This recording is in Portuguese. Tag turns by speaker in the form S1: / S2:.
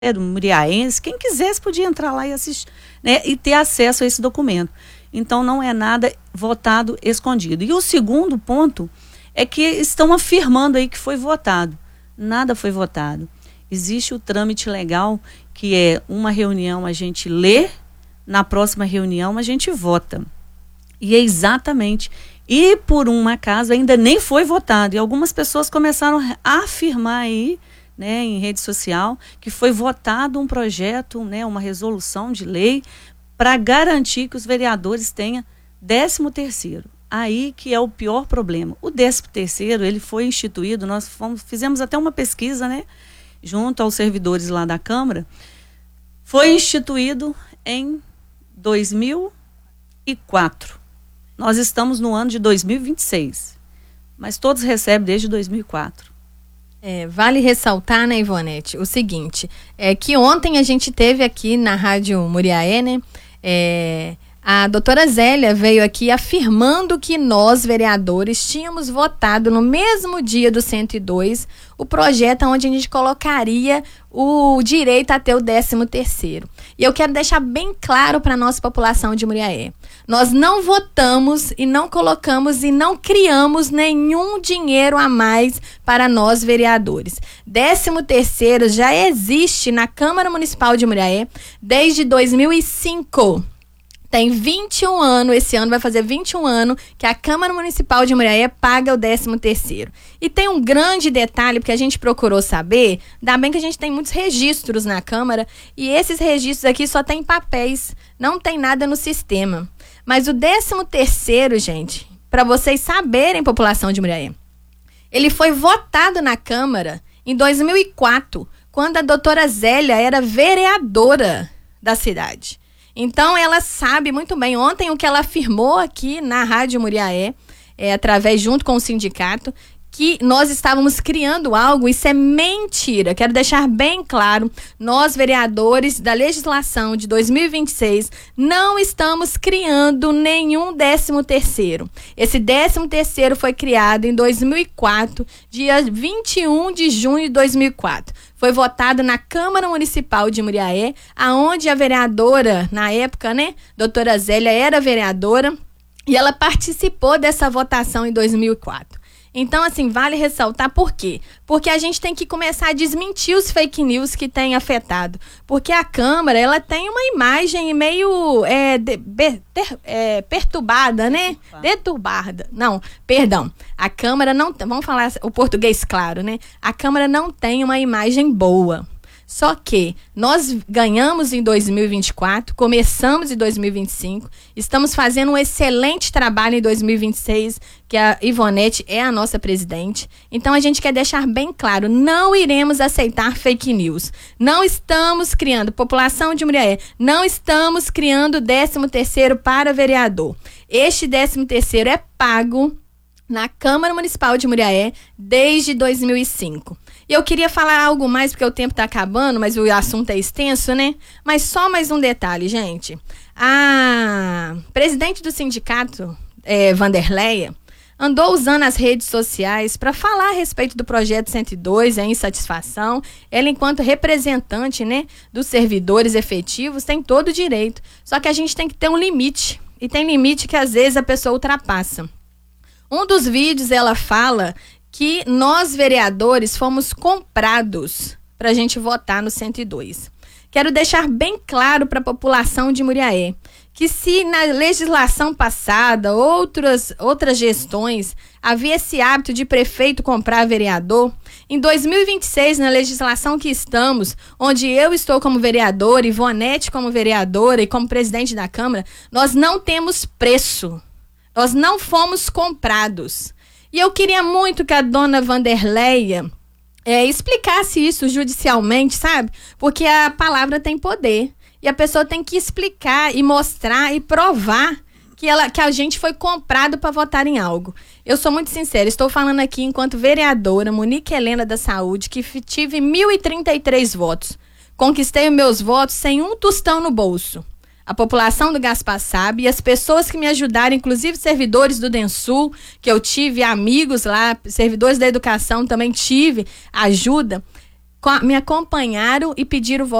S1: muriaense, quem quisesse podia entrar lá e assistir, né, e ter acesso a esse documento. Então não é nada votado escondido. E o segundo ponto é que estão afirmando aí que foi votado. Nada foi votado. Existe o trâmite legal, que é uma reunião a gente lê, na próxima reunião a gente vota. E é exatamente. E por um acaso ainda nem foi votado. E algumas pessoas começaram a afirmar aí, né, em rede social, que foi votado um projeto, né, uma resolução de lei para garantir que os vereadores tenham 13º. Aí que é o pior problema. O 13º, ele foi instituído, fizemos até uma pesquisa, né, junto aos servidores lá da Câmara, foi instituído em 2004. Nós estamos no ano de 2026, mas todos recebem desde 2004.
S2: Vale ressaltar, né, Ivonete, o seguinte, que ontem a gente teve aqui na Rádio Muriaé, né, a doutora Zélia veio aqui afirmando que nós, vereadores, tínhamos votado no mesmo dia do 102 o projeto onde a gente colocaria o direito a ter o 13º. E eu quero deixar bem claro para a nossa população de Muriaé. Nós não votamos e não colocamos e não criamos nenhum dinheiro a mais para nós, vereadores. 13º já existe na Câmara Municipal de Muriaé desde 2005. Tem 21 anos, esse ano vai fazer 21 anos que a Câmara Municipal de Muriaé paga o 13º. E tem um grande detalhe, porque a gente procurou saber, ainda bem que a gente tem muitos registros na Câmara, e esses registros aqui só tem papéis, não tem nada no sistema. Mas o 13º, gente, para vocês saberem, população de Muriaé, ele foi votado na Câmara em 2004, quando a doutora Zélia era vereadora da cidade. Então, ela sabe muito bem. Ontem, o que ela afirmou aqui na Rádio Muriaé, junto com o sindicato, que nós estávamos criando algo, isso é mentira. Quero deixar bem claro, nós, vereadores da legislação de 2026, não estamos criando nenhum 13º. Esse 13º foi criado em 2004, dia 21 de junho de 2004. Foi votado na Câmara Municipal de Muriaé, aonde a vereadora, na época, né, doutora Zélia era vereadora, e ela participou dessa votação em 2004. Então, assim, vale ressaltar por quê? Porque a gente tem que começar a desmentir os fake news que têm afetado. Porque a Câmara, ela tem uma imagem meio perturbada, né? Deturbada. Não, perdão. A Câmara não... Vamos falar o português claro, né? A Câmara não tem uma imagem boa. Só que nós ganhamos em 2024, começamos em 2025, estamos fazendo um excelente trabalho em 2026, que a Ivonete é a nossa presidente. Então a gente quer deixar bem claro, não iremos aceitar fake news. Não estamos criando, população de Muriaé, não estamos criando 13º para vereador. Este 13º é pago na Câmara Municipal de Muriaé desde 2005. E eu queria falar algo mais, porque o tempo está acabando, mas o assunto é extenso, né? Mas só mais um detalhe, gente. A presidente do sindicato, Vanderleia, andou usando as redes sociais para falar a respeito do projeto 102, a insatisfação. Ela, enquanto representante, né, dos servidores efetivos, tem todo o direito. Só que a gente tem que ter um limite. E tem limite que, às vezes, a pessoa ultrapassa. Um dos vídeos, ela fala que nós, vereadores, fomos comprados para a gente votar no 102. Quero deixar bem claro para a população de Muriaé que, se na legislação passada, outras gestões, havia esse hábito de prefeito comprar vereador, em 2026, na legislação que estamos, onde eu estou como vereadora, Ivonete como vereadora e como presidente da Câmara, nós não temos preço. Nós não fomos comprados. E eu queria muito que a dona Vanderleia explicasse isso judicialmente, sabe? Porque a palavra tem poder. E a pessoa tem que explicar e mostrar e provar que a gente foi comprado para votar em algo. Eu sou muito sincera, estou falando aqui enquanto vereadora, Monique Helena da Saúde, que tive 1.033 votos. Conquistei os meus votos sem um tostão no bolso. A população do Gaspar sabe, e as pessoas que me ajudaram, inclusive servidores do DENSUL, que eu tive amigos lá, servidores da educação também tive ajuda, me acompanharam e pediram voto